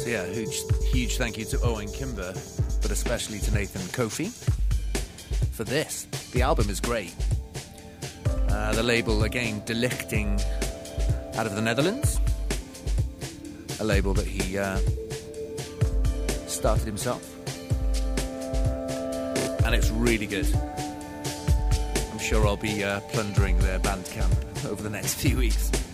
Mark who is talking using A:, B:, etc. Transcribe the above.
A: So yeah, huge thank you to Owen Kimber, but especially to Nathan Kofi for this. The album is great. The label, again, Delichting, out of the Netherlands. A label that he started himself. And it's really good. I'm sure I'll be plundering their Bandcamp over the next few weeks.